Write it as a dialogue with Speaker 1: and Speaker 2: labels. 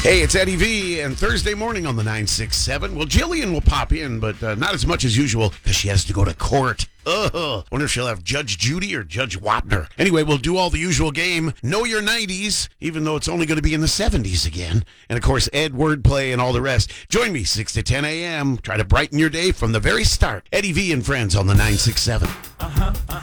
Speaker 1: Hey, it's Eddie V, and Thursday morning on the 967. Well, Jillian will pop in, but not as much as usual because she has to go to court. Wonder if she'll have Judge Judy or Judge Wapner. Anyway, we'll do all the usual game. Know your 90s, even though it's only going to be in the 70s again. And, of course, Ed, wordplay, and all the rest. Join me 6 to 10 a.m. Try to brighten your day from the very start. Eddie V and friends on the 967.